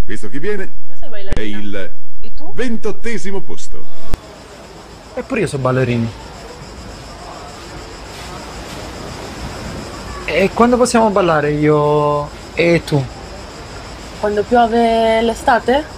Visto chi viene, Tu sei è ballerina. il E tu? 28° posto. Eppure io so ballerini. E quando possiamo ballare io e tu? Quando piove l'estate?